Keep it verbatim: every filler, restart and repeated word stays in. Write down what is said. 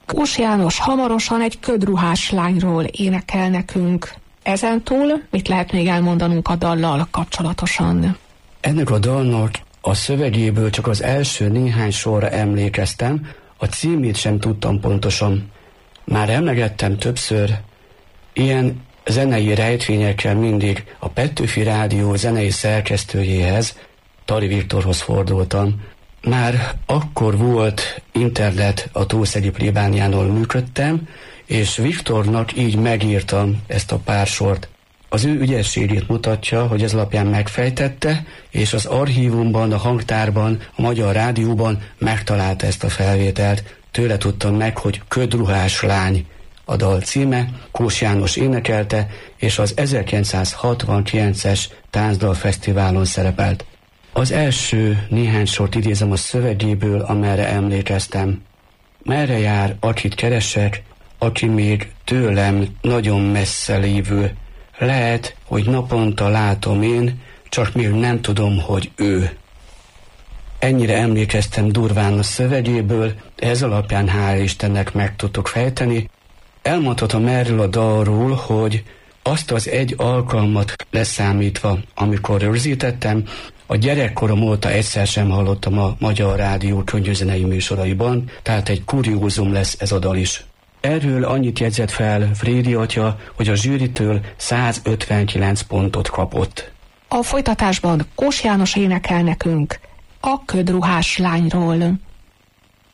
Kós János hamarosan egy ködruhás lányról énekel nekünk. Ezentúl mit lehet még elmondanunk a dallal kapcsolatosan? Ennek a dalnak a szövegéből csak az első néhány sorra emlékeztem, a címét sem tudtam pontosan. Már emlegettem többször, ilyen zenei rejtvényekkel mindig a Petőfi Rádió zenei szerkesztőjéhez, Tari Viktorhoz fordultam. Már akkor volt internet, a Tószegi plébániánól működtem, és Viktornak így megírtam ezt a pár sort. Az ő ügyességét mutatja, hogy ez alapján megfejtette, és az archívumban, a hangtárban, a Magyar Rádióban megtalálta ezt a felvételt. Tőle tudtam meg, hogy Ködruhás lány a dal címe, Kós János énekelte, és az ezerkilencszázhatvankilences Táncdalfesztiválon szerepelt. Az első néhány sort idézem a szövegéből, amerre emlékeztem. Merre jár, akit keresek, aki még tőlem nagyon messze lévő. Lehet, hogy naponta látom én, csak még nem tudom, hogy ő. Ennyire emlékeztem durván a szövegéből, ez alapján hál' Istennek meg tudtok fejteni. Elmondhatom erről a dalról, hogy azt az egy alkalmat leszámítva, amikor rögzítettem, a gyerekkorom óta egyszer sem hallottam a Magyar Rádió könnyűzenei műsoraiban, tehát egy kuriózum lesz ez a dal is. Erről annyit jegyzett fel Frédi atya, hogy a zsűritől százötvenkilenc pontot kapott. A folytatásban Kós János énekel nekünk a ködruhás lányról.